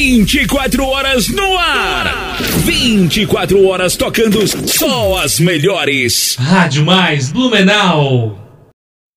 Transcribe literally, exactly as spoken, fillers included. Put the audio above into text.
vinte e quatro horas no ar. vinte e quatro horas tocando só as melhores. Rádio Mais Blumenau.